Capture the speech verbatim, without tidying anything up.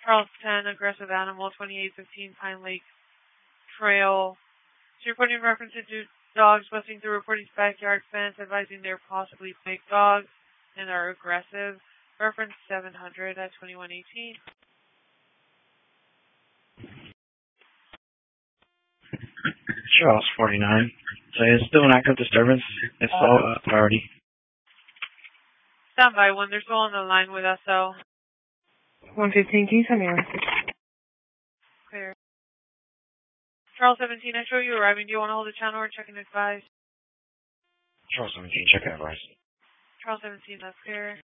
Charles ten, aggressive animal, twenty-eight fifteen Pine Lake Trail. So reporting reference to dogs busting through reporting's backyard fence, advising they're possibly big dogs and are aggressive. Reference seven hundred at twenty-one eighteen. Charles forty-nine. So it's still an active disturbance. It's all uh, priority. Stand by one. They're still on the line with S O. one fifteen, can you send me a message? Clear. Charles seventeen, I show you arriving. Do you want to hold the channel or check and advise? Charles seventeen, check and advise. Charles seventeen, that's clear.